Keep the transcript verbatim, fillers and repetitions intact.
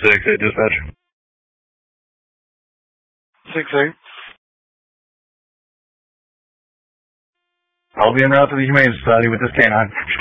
six at dispatch. six eight. I'll be en route to the Humane Society with this canine.